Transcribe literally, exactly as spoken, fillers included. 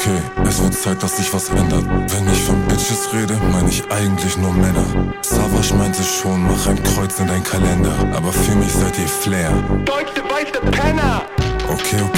Okay, es wird Zeit, dass sich was ändert. Wenn ich von Bitches rede, meine ich eigentlich nur Männer. Savage meinte schon, mach ein Kreuz in dein Kalender. Aber für mich seid ihr Flair. Deutsche weiße Penner! Okay, okay.